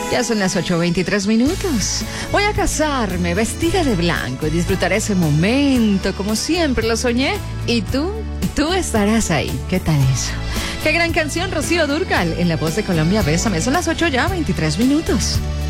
Ya son las 8:23. Voy a casarme vestida de blanco y disfrutar ese momento como siempre lo soñé. Y tú estarás ahí. ¿Qué tal eso? Qué gran canción, Rocío Dúrcal, en la voz de Colombia Bésame. Son las 8:23.